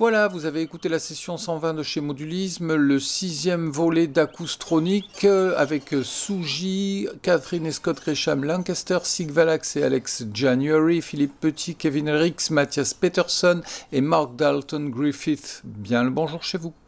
Voilà, vous avez écouté la session 120 de chez Modulisme, le sixième volet d'Acoustronique avec Suji, Catherine et Scott Gresham, Lancaster, Sig Valax et Alex January, Philippe Petit, Kevin Rix, Mathias Peterson et Mark Dalton Griffith. Bien le bonjour chez vous.